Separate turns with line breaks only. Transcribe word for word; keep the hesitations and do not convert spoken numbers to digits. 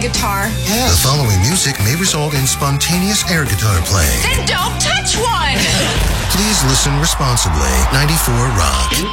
guitar?
Yeah. The following music may result in spontaneous air guitar playing.
Then don't touch one!
Please listen responsibly. ninety-four Rock.